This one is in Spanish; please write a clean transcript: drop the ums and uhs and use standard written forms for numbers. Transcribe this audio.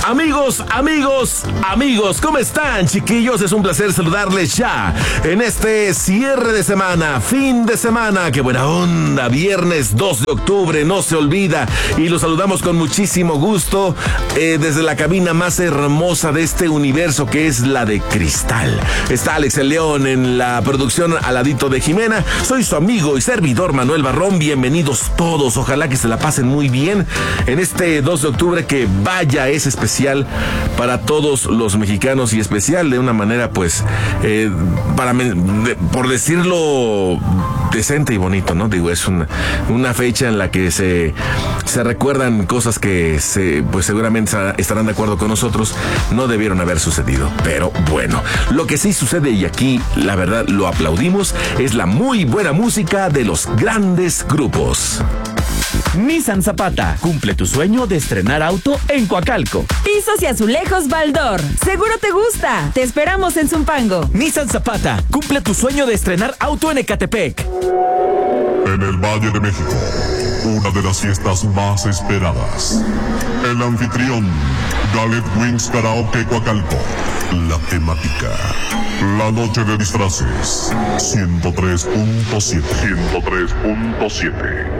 Amigos, ¿cómo están, chiquillos? Es un placer saludarles ya en este cierre de semana, fin de semana. ¡Qué buena onda! Viernes 2 de octubre, no se olvida. Y los saludamos con muchísimo gusto desde la cabina más hermosa de este universo, que es la de cristal. Está Alex el León en la producción al ladito de Jimena. Soy su amigo y servidor Manuel Barrón. Bienvenidos todos. Ojalá que se la pasen muy bien en este 2 de octubre, que vaya, es especial para todos los mexicanos, y especial de una manera, pues, por decirlo decente y bonito, ¿no? Digo, es una fecha en la que se recuerdan cosas que pues seguramente estarán de acuerdo con nosotros, no debieron haber sucedido. Pero bueno, lo que sí sucede, y aquí la verdad lo aplaudimos, es la muy buena música de los grandes grupos. Nissan Zapata, cumple tu sueño de estrenar auto en Coacalco. Pisos y azulejos Baldor, seguro te gusta. Te esperamos en Zumpango. Nissan Zapata, cumple tu sueño de estrenar auto en Ecatepec. En el Valle de México, una de las fiestas más esperadas. El anfitrión, Gallet Wings Karaoke Coacalco. La temática, la noche de disfraces. 103.7.